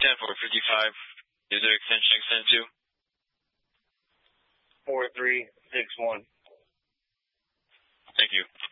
10-455. Is there extension extend to? 4361. Thank you.